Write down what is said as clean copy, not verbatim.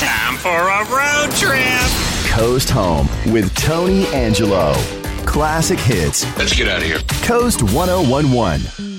Time for a road trip. Coast Home with Tony Angelo. Classic hits. Let's get out of here. Coast 1011.